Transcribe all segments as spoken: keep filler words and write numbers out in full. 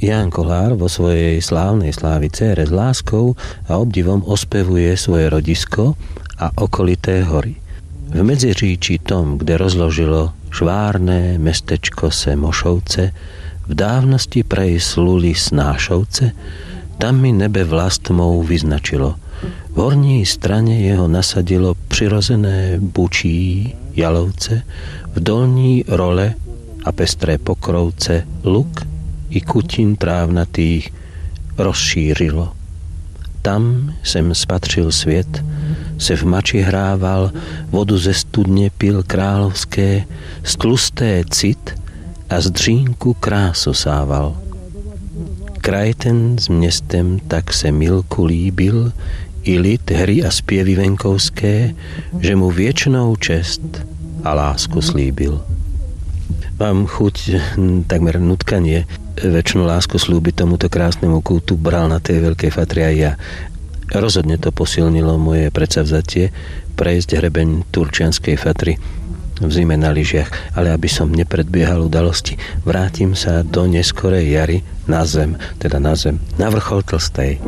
Ján Kolár vo svojej slávnej slávice s láskou a obdivom ospevuje svoje rodisko a okolité hory. V Medziříčí tom, kde rozložilo žvárné mestečko se Mošovce, v dávnosti prej sluli Snášovce, tam mi nebe vlast mou vyznačilo. V horní strane jeho nasadilo přirozené bučí jalovce, v dolní role a pestré pokrovce luk i kutin trávnatých rozšířilo. Tam jsem spatřil svět, se v mači hrával, vodu ze studně pil královské, z tlusté cit a z dřínku krásu sával. Kraj ten s městem tak se milku líbil, i lid, hry a zpěvy venkovské, že mu věčnou čest a lásku slíbil. Mám chuť, takmer nutkanie, večnú lásku slúbiť tomuto krásnemu kútu bral na tej veľkej Fatri aj ja. Rozhodne to posilnilo moje predsavzatie prejsť hrebeň Turčianskej Fatry v zime na lyžiach, ale aby som nepredbiehal udalosti, vrátim sa do neskorej jary na zem, teda na zem, na vrchol Tlstej.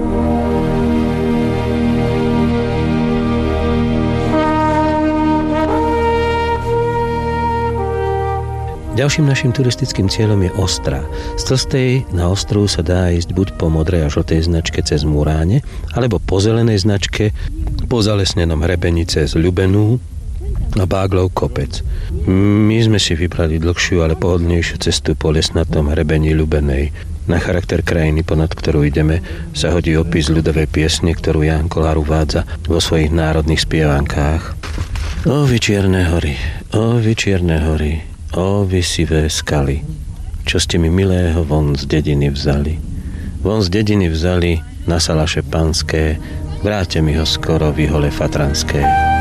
Ďalším našim turistickým cieľom je Ostra. Z Tlstej na Ostru sa dá ísť buď po modrej a žltej značke cez Múráne, alebo po zelenej značke po zalesnenom hrebení cez Ľubenú a Báglov kopec. My sme si vybrali dlhšiu, ale pohodlnejšiu cestu po lesnatom hrebení Ľubenej. Na charakter krajiny, ponad ktorú ideme, sa hodí opis ľudovej piesne, ktorú Ján Kolár uvádza vo svojich národných spievankách. O vy čierne hory, o vy čierne hory, o vy sivé skaly, čo ste mi milého von z dediny vzali. Von z dediny vzali na Salaše panské, vráte mi ho skoro v Ihole Fatranské.